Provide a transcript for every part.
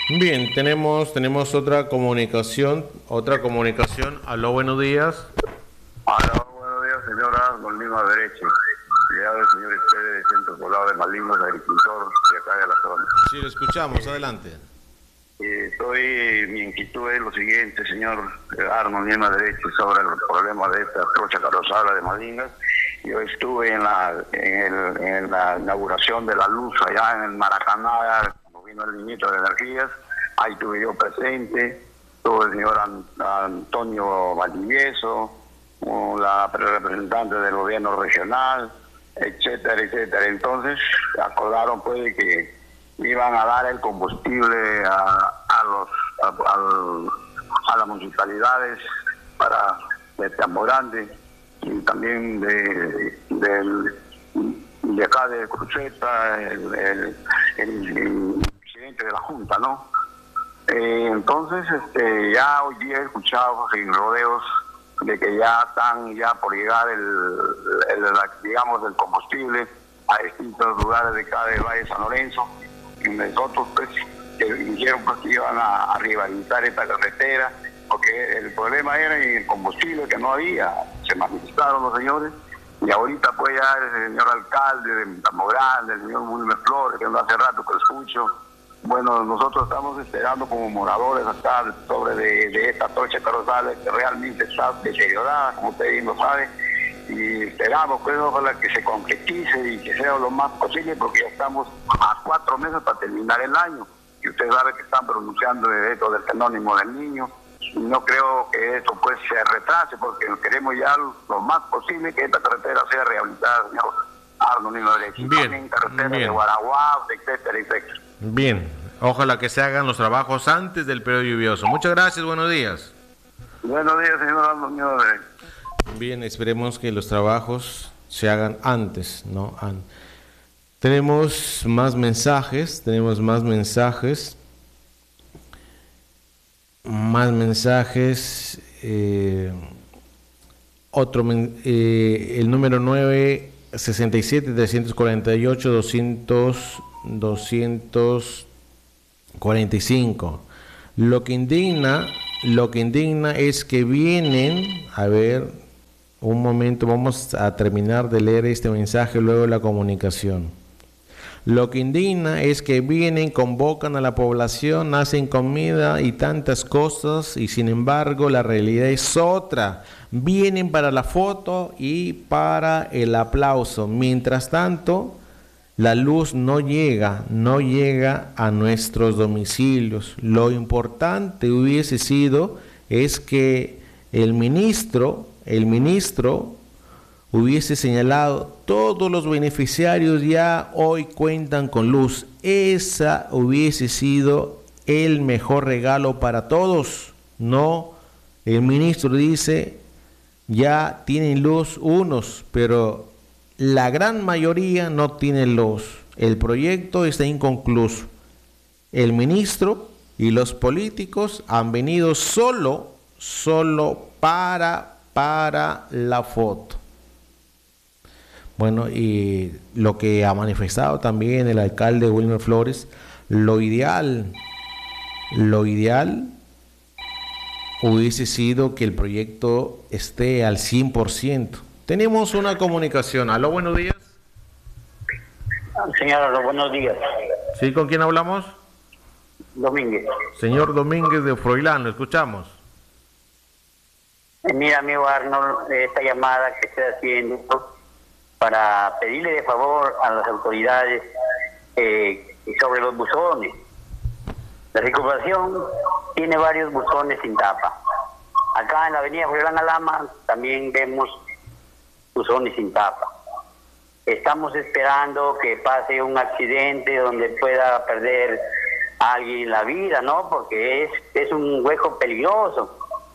Bien, tenemos otra comunicación. Aló, buenos días. Hola, buenos días, señora Don Lima Derecho. Le habla el señor Esteve de Centro Poblado de Malinos, agricultor de acá de la zona. Sí, lo escuchamos, adelante. Mi inquietud es lo siguiente, señor Arnold Lima Derecho, sobre el problema de esta trocha carrozada de Malinas. Yo estuve en la inauguración de la luz allá en el Maracaná, cuando vino el ministro de Energías. Ahí estuve yo presente, estuvo el señor Antonio Valdivieso, la representante del gobierno regional, etcétera, etcétera. Entonces acordaron pues de que iban a dar el combustible a las municipalidades de Tambo Grande y también de acá de Cruceta, el presidente de la Junta, ¿no? Entonces, ya hoy día he escuchado sin rodeos de que ya están por llegar digamos, el combustible a distintos lugares de acá del Valle de San Lorenzo. Y nosotros pues que dijeron pues, que iban a rehabilitar esta carretera, porque el problema era el combustible que no había. Se manifestaron los señores y ahorita pues ya el señor alcalde de Tambo Grande, el señor Wilmer Flores, que no hace rato que lo escucho. Bueno, nosotros estamos esperando como moradores acá sobre de esta trocha carrozal que realmente está deteriorada, como usted bien lo sabe, y esperamos pues ojalá que se concretice y que sea lo más posible, porque ya estamos a 4 meses para terminar el año, y usted sabe que están pronunciando de esto del fenómeno del niño, y no creo que esto pues se retrase, porque queremos ya lo más posible que esta carretera sea rehabilitada, señor Arnold Lima Derecho. Bien, también carreteras bien. de Guaraguao, etcétera, etcétera. Bien, ojalá que se hagan los trabajos antes del periodo lluvioso. Muchas gracias, buenos días. Buenos días, señor Arnold Lima Derecho. Bien, esperemos que los trabajos se hagan antes, ¿no? Tenemos más mensajes. El número 9, 67 348 245. Lo que indigna es que vienen, a ver, un momento, vamos a terminar de leer este mensaje luego de la comunicación. Lo que indigna es que vienen, convocan a la población, hacen comida y tantas cosas, y sin embargo la realidad es otra. Vienen para la foto y para el aplauso. Mientras tanto, la luz no llega a nuestros domicilios. Lo importante hubiese sido es que el ministro hubiese señalado todos los beneficiarios ya hoy cuentan con luz. Esa hubiese sido el mejor regalo para todos. No, el ministro dice ya tienen luz unos, pero la gran mayoría no tiene luz. El proyecto está inconcluso. El ministro y los políticos han venido solo para la foto. Bueno, y lo que ha manifestado también el alcalde Wilmer Flores, lo ideal hubiese sido que el proyecto esté al 100%. Tenemos una comunicación. Aló, buenos días. Señora, buenos días. ¿Sí? ¿Con quién hablamos? Domínguez. Señor Domínguez de Froilán, lo escuchamos. Mira, amigo Arnold, esta llamada que estoy haciendo para pedirle de favor a las autoridades sobre los buzones. La recuperación tiene varios buzones sin tapa. Acá en la avenida Froilán Alama también vemos buzones sin tapa. Estamos esperando que pase un accidente donde pueda perder a alguien la vida, ¿no? Porque es un hueco peligroso.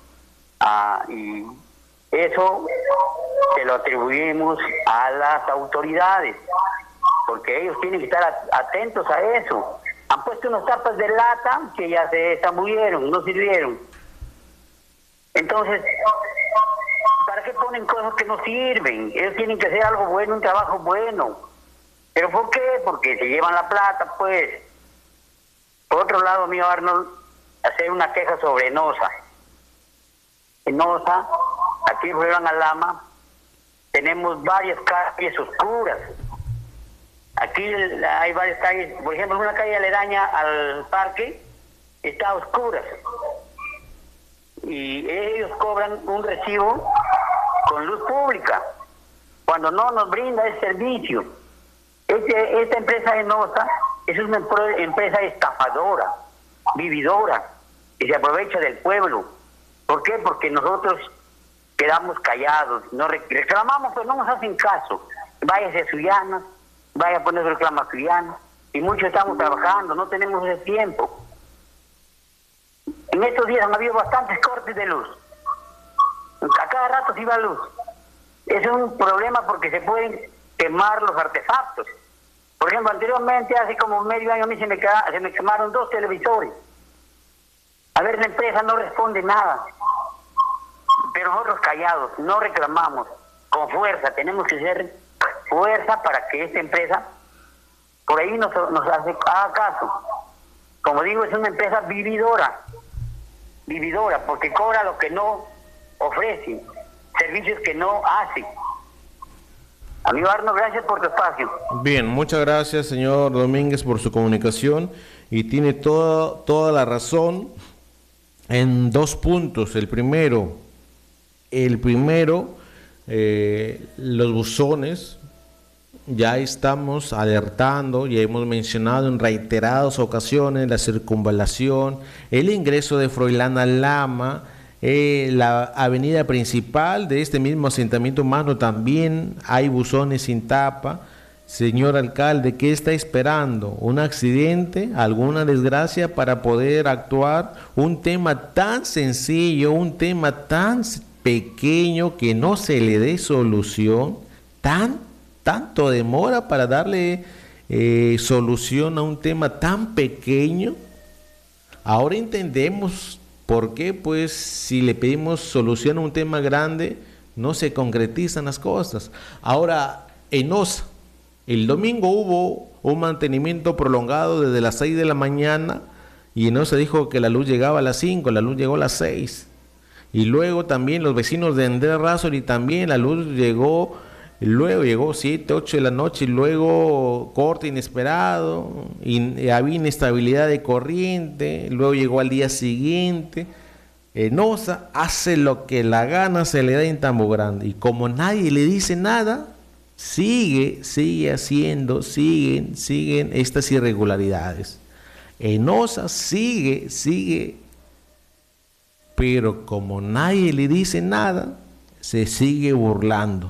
Y eso se lo atribuimos a las autoridades, porque ellos tienen que estar atentos a eso. Han puesto unas tapas de lata que ya se zambullieron, no sirvieron. Entonces, ¿para qué ponen cosas que no sirven? Ellos tienen que hacer algo bueno, un trabajo bueno. ¿Pero por qué? Porque se llevan la plata, pues. Por otro lado, amigo Arnold, hacer una queja sobre Enosa. Enosa, aquí en Florian Alama, tenemos varias calles oscuras. Aquí hay varias calles, por ejemplo, una calle aledaña al parque está a oscuras. Y ellos cobran un recibo con luz pública, cuando no nos brinda el servicio. Esta empresa Enosa es una empresa estafadora, vividora, que se aprovecha del pueblo. ¿Por qué? Porque nosotros quedamos callados, no reclamamos, pero no nos hacen caso. Váyase a Sullana, vaya a poner su reclamo a Sullana, y muchos estamos trabajando, no tenemos ese tiempo. En estos días han habido bastantes cortes de luz. A cada rato se va luz. Es un problema porque se pueden quemar los artefactos. Por ejemplo, anteriormente, hace como medio año, a mí se me quemaron 2 televisores. A ver, la empresa no responde nada. Pero nosotros callados, no reclamamos. Con fuerza, tenemos que hacer fuerza para que esta empresa por ahí nos haga caso. Como digo, es una empresa vividora, porque cobra lo que no ofrece, servicios que no hace. Amigo Arnold, gracias por tu espacio. Bien, muchas gracias, señor Domínguez, por su comunicación, y tiene toda la razón en 2 puntos. El primero, los buzones, ya estamos alertando, ya hemos mencionado en reiteradas ocasiones la circunvalación, el ingreso de Froilán Alama, la avenida principal de este mismo asentamiento humano también hay buzones sin tapa. Señor alcalde, ¿qué está esperando? ¿Un accidente? ¿Alguna desgracia para poder actuar? Un tema tan sencillo, un tema tan pequeño que no se le dé solución, tanto demora para darle solución a un tema tan pequeño. Ahora entendemos por qué, pues, si le pedimos solución a un tema grande, no se concretizan las cosas. Ahora, Enosa, el domingo hubo un mantenimiento prolongado desde las 6 de la mañana y Enosa dijo que la luz llegaba a las 5, la luz llegó a las 6. Y luego también los vecinos de Andrés Razzoli también, la luz llegó. Luego llegó 7, 8 de la noche y luego corte inesperado, y había inestabilidad de corriente, luego llegó al día siguiente. Enosa hace lo que la gana se le da en Tambo Grande, y como nadie le dice nada, sigue haciendo, siguen estas irregularidades. Enosa sigue, pero como nadie le dice nada, se sigue burlando.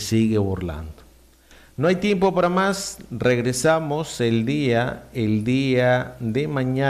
No hay tiempo para más. Regresamos el día de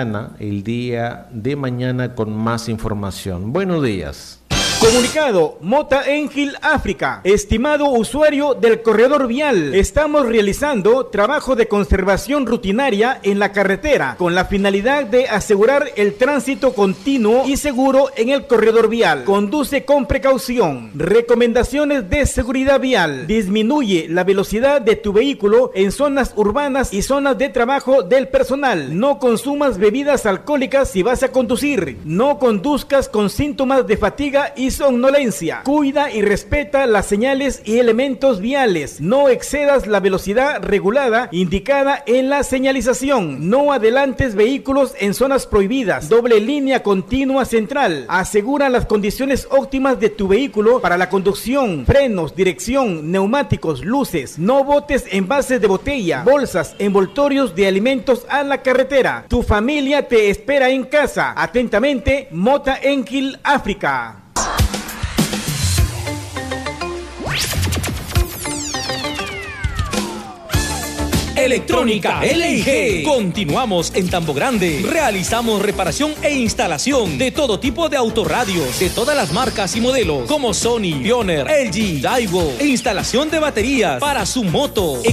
mañana con más información. Buenos días. Comunicado Mota Engil África. Estimado usuario del corredor vial, estamos realizando trabajo de conservación rutinaria en la carretera con la finalidad de asegurar el tránsito continuo y seguro en el corredor vial. Conduce con precaución. Recomendaciones de seguridad vial. Disminuye la velocidad de tu vehículo en zonas urbanas y zonas de trabajo del personal. No consumas bebidas alcohólicas si vas a conducir. No conduzcas con síntomas de fatiga y somnolencia. Cuida y respeta las señales y elementos viales. No excedas la velocidad regulada indicada en la señalización. No adelantes vehículos en zonas prohibidas. Doble línea continua central. Asegura las condiciones óptimas de tu vehículo para la conducción. Frenos, dirección, neumáticos, luces. No botes envases de botella, bolsas, envoltorios de alimentos a la carretera. Tu familia te espera en casa. Atentamente, Mota Engil África. Electrónica LG. Continuamos en Tambo Grande. Realizamos reparación e instalación de todo tipo de autorradios, de todas las marcas y modelos, como Sony, Pioneer, LG, Daiwo. E instalación de baterías para su moto.